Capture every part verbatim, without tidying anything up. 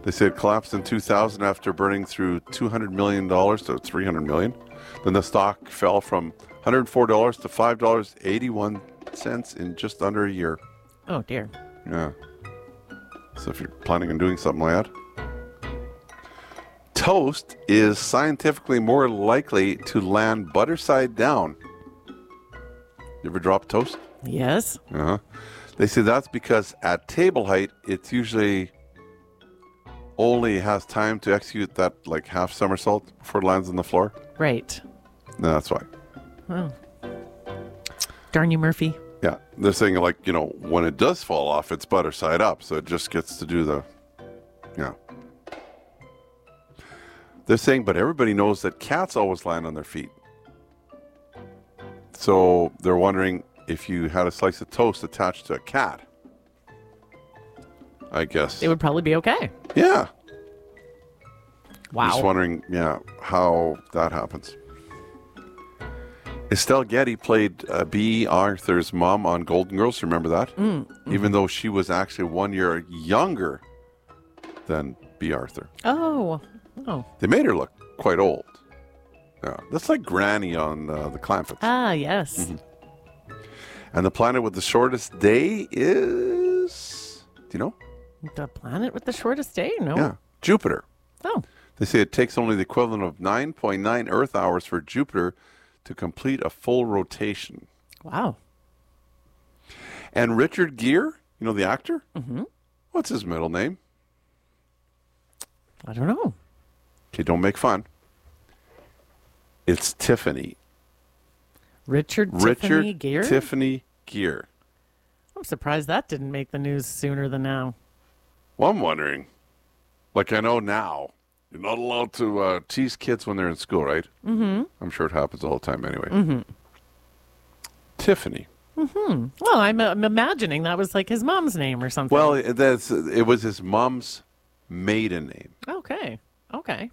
They say it collapsed in two thousand after burning through two hundred million dollars to three hundred million dollars. Then the stock fell from one hundred four dollars to five dollars and eighty-one cents in just under a year. Oh, dear. Yeah. So if you're planning on doing something like that. Toast is scientifically more likely to land butter side down. You ever drop toast? Yes. Uh-huh. They say that's because at table height, it's usually only has time to execute that like half somersault before it lands on the floor. Right. No, that's why. Oh. Darn you, Murphy. Yeah. They're saying like, you know, when it does fall off, it's butter side up. So it just gets to do the, yeah. They're saying, but everybody knows that cats always land on their feet. So they're wondering if you had a slice of toast attached to a cat. I guess. It would probably be okay. Yeah. Wow. Just wondering, yeah, how that happens. Estelle Getty played uh, B. Arthur's mom on Golden Girls. Remember that? Mm, mm-hmm. Even though she was actually one year younger than B. Arthur. Oh. Oh. They made her look quite old. Yeah. That's like Granny on uh, the Clampets. Ah, yes. Mm-hmm. And the planet with the shortest day is... Do you know? The planet with the shortest day? No. Yeah. Jupiter. Oh. They say it takes only the equivalent of nine point nine Earth hours for Jupiter to complete a full rotation. Wow. And Richard Gere, you know the actor? Mm-hmm. What's his middle name? I don't know. Okay, don't make fun. It's Tiffany. Richard, Richard Tiffany Gere? Tiffany Gere. I'm surprised that didn't make the news sooner than now. Well, I'm wondering. Like I know now, you're not allowed to uh, tease kids when they're in school, right? Mm-hmm. I'm sure it happens all the time anyway. Mm-hmm. Tiffany. Mm-hmm. Well, I'm, I'm imagining that was like his mom's name or something. Well, it, that's, it was his mom's maiden name. Okay. Okay.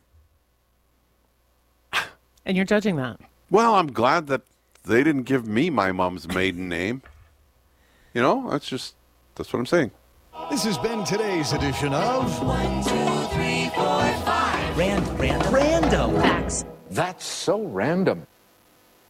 And you're judging that? Well, I'm glad that they didn't give me my mom's maiden name. You know, that's just, that's what I'm saying. This has been today's edition of One, two, three, four, five. Random, random, random. Facts. That's so random.